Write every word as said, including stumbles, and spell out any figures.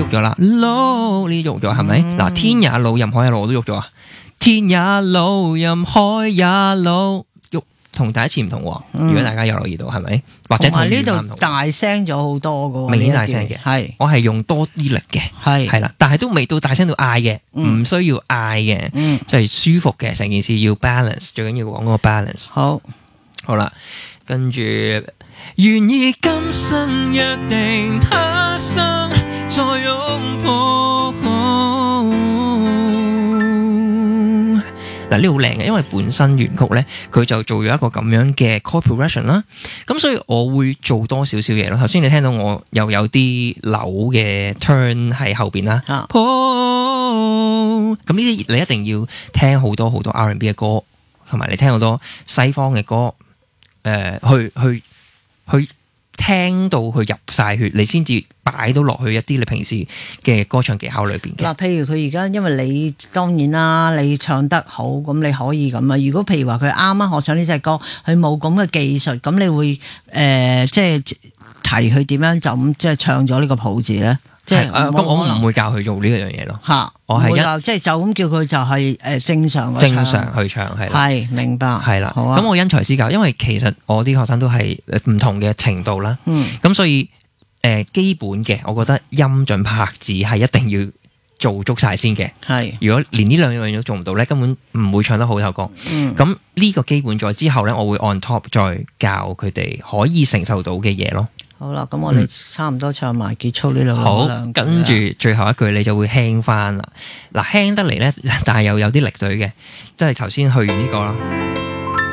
咗啦，路呢喐咗係咪？嗱、嗯，天也老，任海也老，我都喐咗啊！天也老，任海也老，喐同第一次唔同喎。嗯、如果大家有留意到係咪？或者同呢度大聲咗好多嘅， 明顯大聲嘅，係我係用多啲力嘅，係係啦，但係都未到大聲到嗌嘅，唔、嗯、需要嗌嘅，嗯，就係舒服嘅，成件事要 balance， 最緊要講嗰個 balance。好，好啦，跟住願意今生約定，他生再擁抱。嗱，呢好靚嘅，因為本身原曲咧，佢就做咗一個咁樣嘅 chord progression 啦，咁所以我會做多少少嘢咯。頭先你聽到我又有啲扭嘅 turn 喺後邊啦，咁呢啲你一定要聽好多好多 R and B 嘅歌，同埋你聽好多西方嘅歌，誒、呃，去去去。去聽到佢入晒血，你先至擺到落去一啲你平時嘅歌唱技巧裏邊嘅。嗱，譬如佢而家，因為你當然啦，你唱得好，咁你可以咁啊。如果譬如話佢啱啱學唱呢隻歌，佢冇咁嘅技術，咁你會誒、呃、即係提佢點樣就咁即係唱咗呢個譜字咧？即係咁，我唔會教佢做呢樣嘢咯。嚇，我係一即係就咁叫佢就係誒正常正常去唱係。係明白係啦。咁、啊、我因材施教，因為其實我啲學生都係唔同嘅程度啦。嗯。咁所以誒、呃、基本嘅，我覺得音準拍子係一定要做足晒先嘅。係。如果連呢兩樣嘢都做唔到咧，根本唔會唱得好首歌。嗯。咁呢個基本在之後咧，我會 on top 再教佢哋可以承受到嘅嘢咯。好啦，咁我哋差唔多唱埋結束呢兩句。好，跟住最後一句你就會輕翻啦。嗱，輕得嚟咧，但係又有啲力隊嘅，即係頭先去完呢個啦。